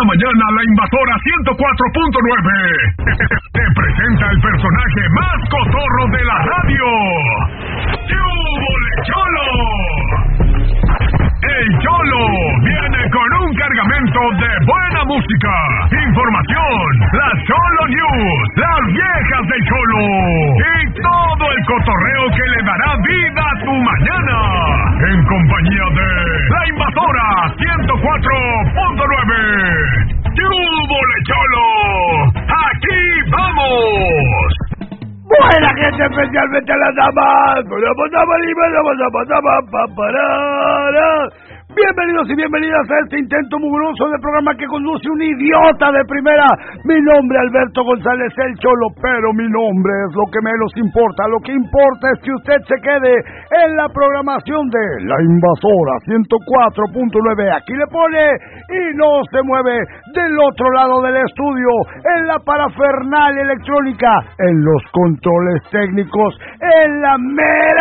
la mañana, La Invasora 104.9 te presenta el personaje más cotorro de la radio. ¡Yúbole Cholo! El Cholo viene con un cargamento de buena música, información, las Cholo News, las viejas del Cholo y todo el cotorreo que le dará vida a tu mañana. En compañía de La Invasora 104.9. ¡Yúbole Cholo! ¡Aquí vamos! Buena gente, especialmente a las damas. Bienvenidos y bienvenidas a este intento mugroso de programa que conduce un idiota de primera. Mi nombre es Alberto González el Cholo, pero mi nombre es lo que menos importa. Lo que importa es que usted se quede en la programación de La Invasora 104.9. Aquí le pone y no se mueve del otro lado del estudio, en la parafernalia electrónica, en los controles técnicos, en la mera